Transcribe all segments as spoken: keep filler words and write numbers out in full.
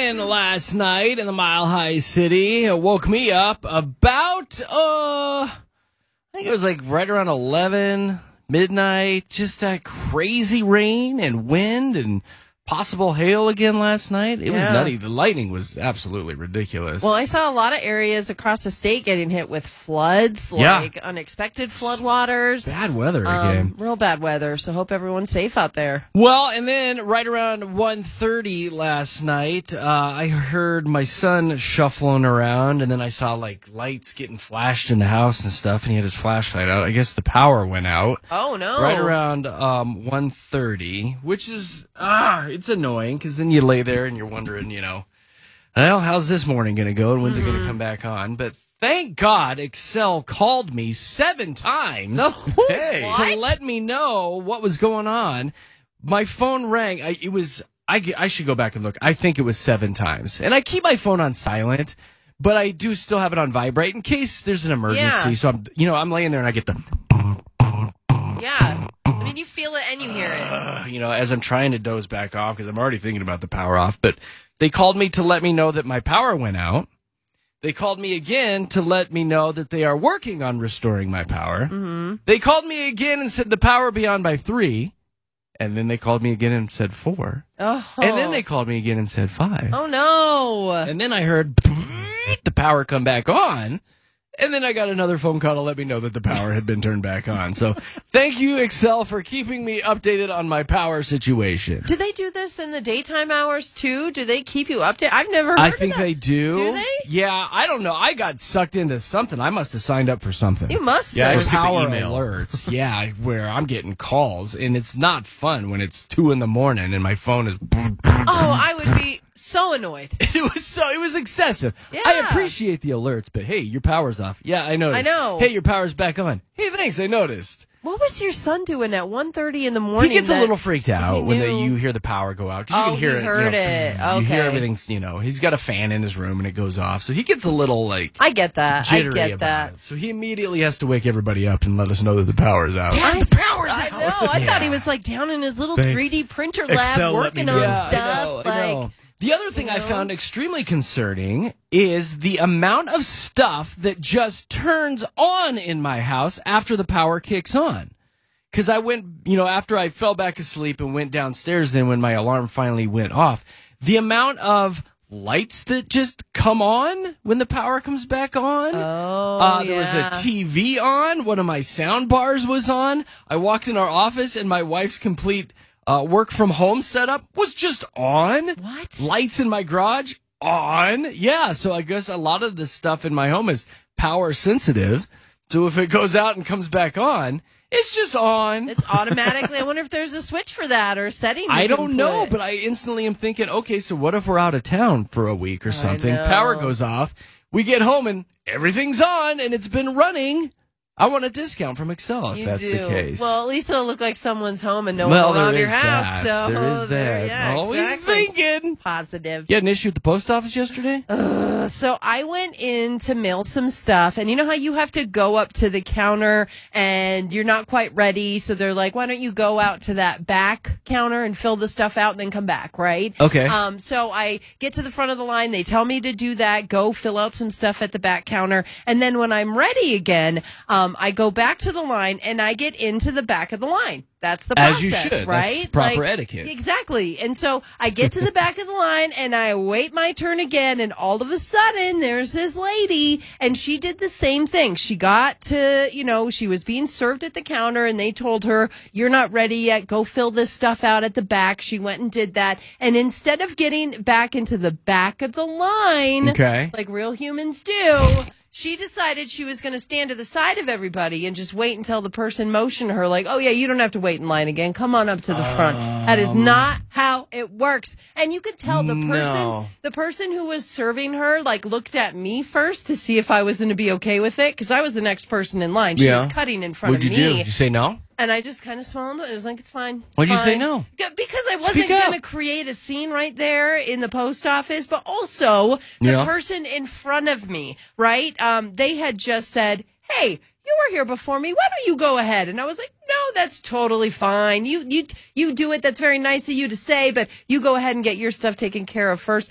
rain last night in the Mile High City. It woke me up about, uh, I think it was like right around eleven, midnight. Just that crazy rain and wind and possible hail again last night. It yeah. was nutty. The lightning was absolutely ridiculous. Well, I saw a lot of areas across the state getting hit with floods, yeah. like unexpected floodwaters. Bad weather um, again. Real bad weather, so hope everyone's safe out there. Well, and then right around one thirty last night, uh, I heard my son shuffling around, and then I saw like lights getting flashed in the house and stuff, and he had his flashlight out. I guess the power went out. Oh, no. Right around um, one thirty, which is... Ah, it's annoying because then you lay there and you're wondering, you know, well, how's this morning going to go and when's mm-hmm. it going to come back on? But thank God Excel called me seven times no. hey. to let me know what was going on. My phone rang. I, it was, I, I should go back and look. I think it was seven times. And I keep my phone on silent, but I do still have it on vibrate in case there's an emergency. Yeah. So I'm, you know, I'm laying there and I get the... Yeah. I mean, you feel it and you hear it. Uh, you know, as I'm trying to doze back off because I'm already thinking about the power off. But they called me to let me know that my power went out. They called me again to let me know that they are working on restoring my power. Mm-hmm. They called me again and said the power will be on by three. And then they called me again and said four. Oh. And then they called me again and said five. Oh, no. And then I heard the power come back on. And then I got another phone call to let me know that the power had been turned back on. So thank you, Excel, for keeping me updated on my power situation. Do they do this in the daytime hours, too? Do they keep you updated? I've never heard I of think that. they do. Do they? Yeah, I don't know. I got sucked into something. I must have signed up for something. You must Yeah, I have. just get the Power email. alerts. Yeah, where I'm getting calls, and it's not fun when it's two in the morning and my phone is... Oh, I would be so annoyed. It was so it was excessive. Yeah. I appreciate the alerts, but hey, your power's off. Yeah, I noticed. I know. Hey, your power's back on. Hey, thanks, I noticed. What was your son doing at one thirty in the morning? He gets a little freaked he out when the, knew- you hear the power go out. 'Cause you Oh, can hear he it. heard you know, it. You hear Okay. everything's, you know, he's got a fan in his room and it goes off. So he gets a little, like, I get that. I jittery get about that. it. So he immediately has to wake everybody up and let us know that the power's out. Dad, the power's I out. know. I Yeah. thought he was like down in his little Thanks. three D printer lab Excel, let me working know. on Yeah, stuff. I know, I like, know. The other thing you I know? found extremely concerning is the amount of stuff that just turns on in my house after the power kicks on. Because I went, you know, after I fell back asleep and went downstairs, then when my alarm finally went off, the amount of lights that just come on when the power comes back on. Oh, uh, there was yeah. a T V on. One of my sound bars was on. I walked in our office and my wife's complete uh, work from home setup was just on. What? Lights in my garage on. Yeah, so I guess a lot of the stuff in my home is power sensitive. So if it goes out and comes back on, it's just on. It's automatically. I wonder if there's a switch for that or a setting. you I can don't know, put. but I instantly am thinking, okay, so what if we're out of town for a week or something? know. Power goes off. We get home and everything's on and it's been running. I want a discount from Excel if You that's do. the case. Well, at least it'll look like someone's home and no Well, one will rob there your is house. that. So There is there- that. yeah, Always exactly. thinking. Positive. You had an issue at the post office yesterday? Uh, so I went in to mail some stuff, and you know how you have to go up to the counter and you're not quite ready, so they're like, why don't you go out to that back counter and fill the stuff out and then come back, right? Okay. Um, so I get to the front of the line, they tell me to do that, go fill out some stuff at the back counter, and then when I'm ready again, um, I go back to the line and I get into the back of the line. That's the process, As you should. That's right? proper etiquette. Exactly. And so I get to the back of the line and I wait my turn again. And all of a sudden there's this lady and she did the same thing. She got to, you know, she was being served at the counter and they told her, you're not ready yet. Go fill this stuff out at the back. She went and did that. And instead of getting back into the back of the line, Okay. like real humans do, she decided she was going to stand to the side of everybody and just wait until the person motioned her like, oh, yeah, you don't have to wait in line again. Come on up to the front. That is not how it works. And you could tell the person No. the person who was serving her like looked at me first to see if I was going to be okay with it because I was the next person in line. She Yeah. was cutting in front What'd of you me. do? Did you say no? And I just kind of smiled. It was like, it's fine. It's Why'd you say fine. no? Yeah, because I wasn't Speak up. going to create a scene right there in the post office, but also the Yeah. person in front of me, right? Um, they had just said, hey, you were here before me. Why don't you go ahead? And I was like, no, that's totally fine. You you you do it. That's very nice of you to say, but you go ahead and get your stuff taken care of first. And So the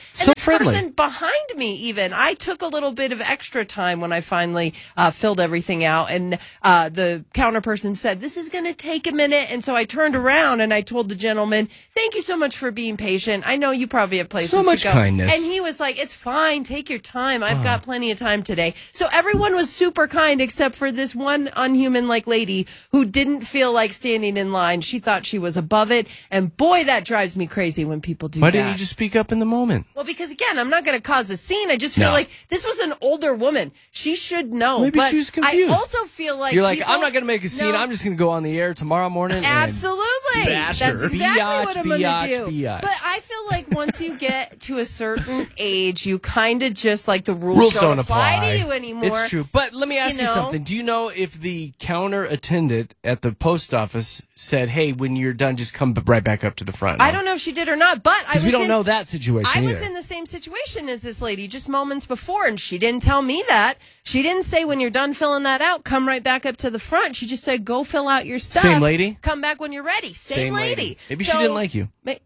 friendly. person behind me, even I took a little bit of extra time when I finally uh, filled everything out, and uh, the counter person said, "This is going to take a minute," and so I turned around and I told the gentleman, "Thank you so much for being patient. I know you probably have places So much to go." kindness. And he was like, "It's fine. Take your time. I've got plenty of time today." So everyone was super kind except for this one unhuman-like lady who didn't feel like standing in line. She thought she was above it, and boy, that drives me crazy when people do Why that. didn't you just speak up in the moment? Well, because again, I'm not going to cause a scene. I just feel No. like this was an older woman. She should know. Maybe but she was confused. I also feel like You're like, people- I'm not going to make a scene. No. I'm just going to go on the air tomorrow morning. and Absolutely. bash That's her. exactly Biatch, what I'm going biatch, to do. biatch. But I feel like once you get to a certain age, you kind of just like the rules, Rules don't, don't apply to you anymore. It's true. But let me ask you, You know? something. Do you know if the counter attendant at the post office said, "Hey, when you're done, just come b- right back up to the front"? I don't know if she did or not, but I was Because we don't in, know that situation I was either. in the same situation as this lady just moments before, and she didn't tell me that. She didn't say, when you're done filling that out, come right back up to the front. She just said, go fill out your stuff. Same lady? Come back when you're ready. Same, Same lady. lady. Maybe So- she didn't like you. May-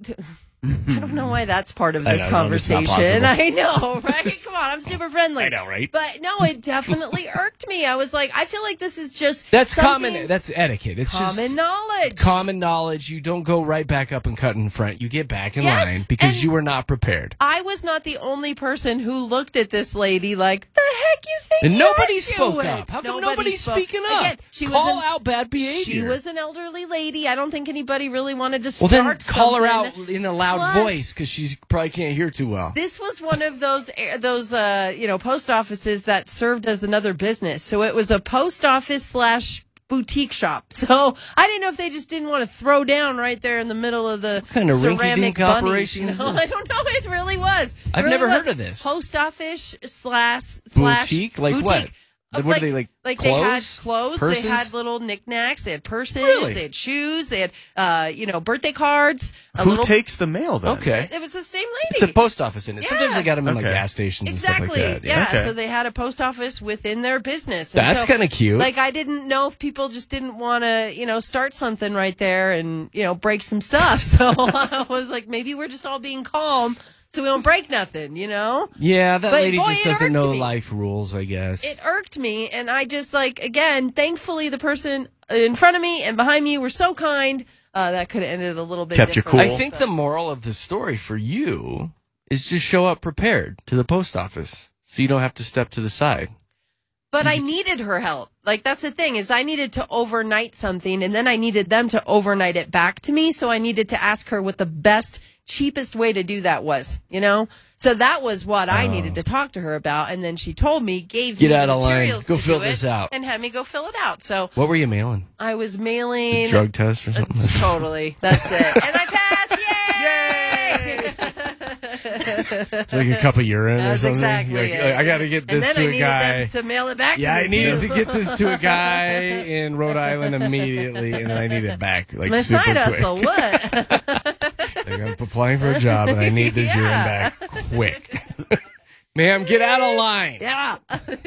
I don't know why that's part of I this don't know, it's not conversation. possible. I know, right? Come on, I'm super friendly. I know, right? But no, it definitely irked me. I was like, I feel like this is just That's something- common. That's etiquette. It's common just knowledge. common knowledge. You don't go right back up and cut in front. You get back in Yes, line because and- you were not prepared. I was not the only person who looked at this lady like, the heck you think And you're nobody spoke doing?" up. How come Nobody nobody's spoke. speaking up? Again, she Call was an, out bad behavior. She was an elderly lady. I don't think anybody really wanted to well, start then call her something. out in a loud Plus, voice because she probably can't hear too well. This was one of those those uh, you know post offices that served as another business. So it was a post office slash boutique shop. So I didn't know if they just didn't want to throw down right there in the middle of the kind of ceramic rinky-dink bunnies. operation You is know? this? I don't know. It really was. It I've really never was. heard of this. Post office slash slash Boutique? Like boutique. what? Uh, What are they, like, Like they had clothes? clothes. Purses? They had little knickknacks. They had purses. Really? They had shoes. They had uh, you know birthday cards. A Who little, takes the mail then? Okay. It was the same It's lady. a post office in it. Sometimes Yeah. they got them in like Okay. gas stations Exactly. and stuff like that. Yeah. Okay. So they had a post office within their business. And That's so, kinda cute. Like I didn't know if people just didn't want to, you know, start something right there and you know break some stuff. So I was like, maybe we're just all being calm, so we don't break nothing. You know. Yeah, that But, lady boy, just it doesn't irked know me. life rules, I guess. It irked me, and I just like again. Thankfully, the person in front of me and behind me were so kind. Uh, that could have ended a little bit. Kept you different. cool. I think the moral of the story for you is just show up prepared to the post office so you don't have to step to the side. But I needed her help. Like that's the thing is I needed to overnight something and then I needed them to overnight it back to me. So I needed to ask her what the best, cheapest way to do that was, you know? So that was what I needed to talk to her about. And then she told me, gave Get me out the of line. materials Go to fill do this it out. and had me go fill it out. So What were you mailing? I was mailing. Drug test or something? Totally. That's it. And I passed. Yay! It's like a cup of urine or That's something. exactly You're like, it. I got to get And this then to I a needed guy. them to mail it back Yeah, to I me. needed too. to get this to a guy in Rhode Island immediately, and then I need it back like My super side quick. hustle. What? Like, I'm applying for a job, and I need this urine Yeah. back quick. Ma'am, get out of line. Yeah.